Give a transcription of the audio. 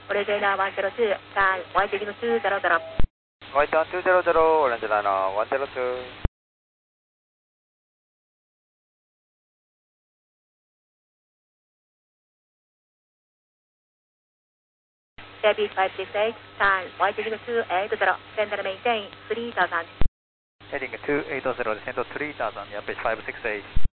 Oregana 102, turn white heading 200. White on 200, orange line 102. Debit 568, turn white heading 280, send and maintain 3000. Heading 280, descend to 3000, Yapage 568.